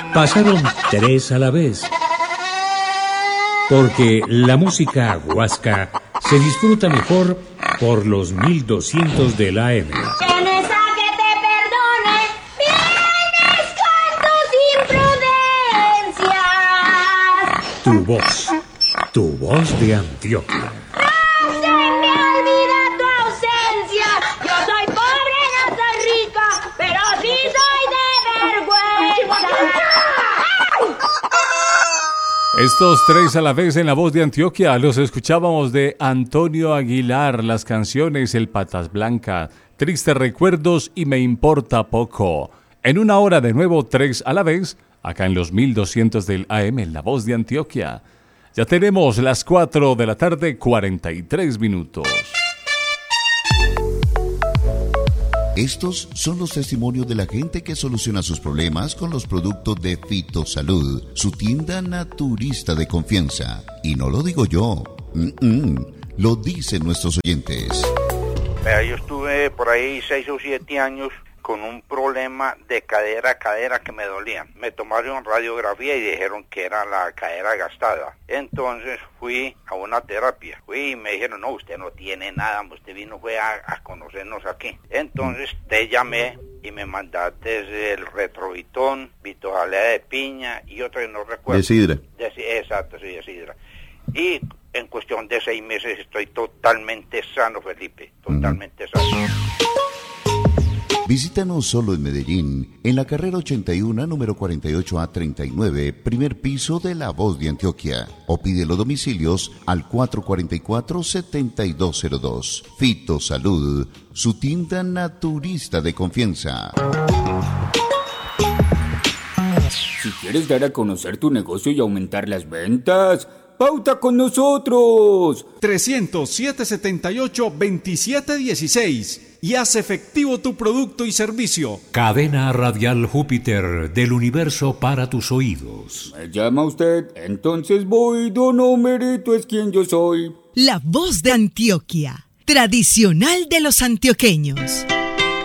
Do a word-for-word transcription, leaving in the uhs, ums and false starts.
Pasaron tres a la vez. Porque la música huasca se disfruta mejor por los mil doscientos del A M. Tienes a que te perdone, vienes con tus imprudencias. Tu voz, tu voz de Antioquia. ¡No se me olvida tu ausencia! Yo soy pobre, no soy rica, pero sí soy de vergüenza. Estos tres a la vez en la voz de Antioquia los escuchábamos de Antonio Aguilar, las canciones El Patas Blancas, Tristes Recuerdos y Me Importa Poco. En una hora de nuevo tres a la vez, acá en los mil doscientos del A M en la voz de Antioquia. Ya tenemos las cuatro de la tarde, cuarenta y tres minutos. Estos son los testimonios de la gente que soluciona sus problemas con los productos de Fitosalud, su tienda naturista de confianza. Y no lo digo yo, Mm-mm. lo dicen nuestros oyentes. Vea, yo estuve por ahí seis o siete años con un problema de cadera a cadera que me dolía. Me tomaron radiografía y dijeron que era la cadera gastada. Entonces fui a una terapia. Fui y me dijeron, no, usted no tiene nada, usted vino fue a, a conocernos aquí. Entonces te llamé y me mandaste el retrovitón, vitojalea de piña y otra que no recuerdo. De sidra. De, exacto, sí, de sidra. Y en cuestión de seis meses estoy totalmente sano, Felipe, totalmente uh-huh. sano. Visítanos solo en Medellín, en la carrera ochenta y uno, número cuarenta y ocho A treinta y nueve, primer piso de La Voz de Antioquia. O pide los domicilios al cuatro cuatro cuatro, siete dos cero dos. Fitosalud, su tienda naturista de confianza. Si quieres dar a conocer tu negocio y aumentar las ventas, ¡pauta con nosotros! trescientos, setecientos setenta y ocho, veintisiete dieciséis y haz efectivo tu producto y servicio. Cadena Radial Júpiter del universo para tus oídos. ¿Me llama usted? Entonces voy, don Homerito es quien yo soy. La Voz de Antioquia, tradicional de los antioqueños.